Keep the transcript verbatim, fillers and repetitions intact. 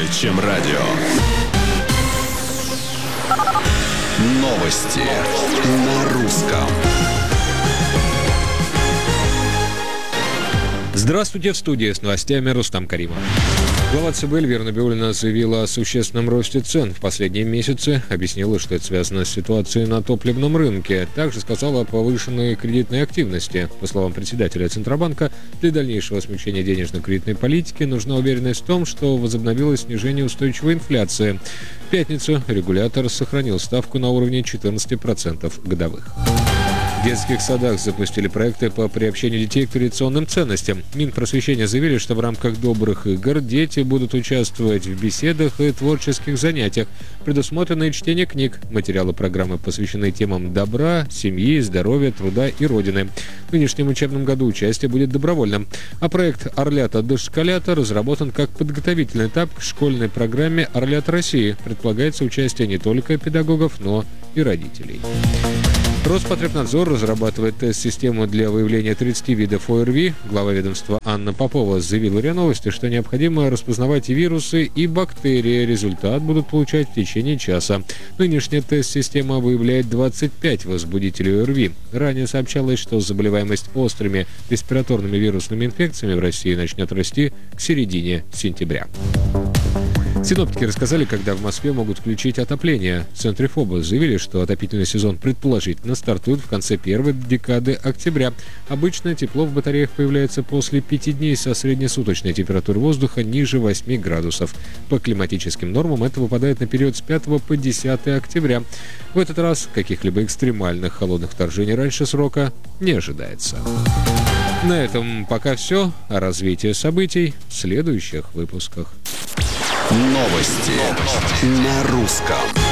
чем радио. Новости на русском. Здравствуйте, в студии с новостями Рустам Каримов. Глава ЦБ Эльвира Набиуллина заявила о существенном росте цен в последние месяцы, объяснила, что это связано с ситуацией на топливном рынке. Также сказала о повышенной кредитной активности. По словам председателя Центробанка, для дальнейшего смягчения денежно-кредитной политики нужна уверенность в том, что возобновилось снижение устойчивой инфляции. В пятницу регулятор сохранил ставку на уровне четырнадцать процентов годовых. В детских садах запустили проекты по приобщению детей к традиционным ценностям. Минпросвещения заявили, что в рамках добрых игр дети будут участвовать в беседах и творческих занятиях. Предусмотрено и чтение книг. Материалы программы посвящены темам добра, семьи, здоровья, труда и родины. В нынешнем учебном году участие будет добровольным. А проект «Орлята дошколята» разработан как подготовительный этап к школьной программе «Орлят России». Предполагается участие не только педагогов, но и родителей. Роспотребнадзор разрабатывает тест-систему для выявления тридцати видов ОРВИ. Глава ведомства Анна Попова заявила РИА Новости, что необходимо распознавать и вирусы, и бактерии. Результат будут получать в течение часа. Нынешняя тест-система выявляет двадцать пять возбудителей ОРВИ. Ранее сообщалось, что заболеваемость острыми респираторными вирусными инфекциями в России начнет расти к середине сентября. Синоптики рассказали, когда в Москве могут включить отопление. В центре ФОБОС заявили, что отопительный сезон предположительно стартует в конце первой декады октября. Обычно тепло в батареях появляется после пяти дней со среднесуточной температурой воздуха ниже восьми градусов. По климатическим нормам это выпадает на период с пятого по десятое октября. В этот раз каких-либо экстремальных холодных вторжений раньше срока не ожидается. На этом пока все. О развитии событий в следующих выпусках. Новости на русском.